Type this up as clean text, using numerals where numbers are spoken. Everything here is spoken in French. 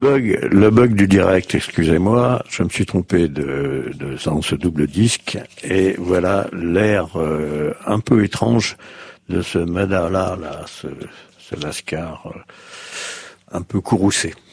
Le bug du direct, excusez-moi, je me suis trompé dans ce double disque, et voilà l'air un peu étrange de ce Madala, là, ce Lascar un peu courroucé.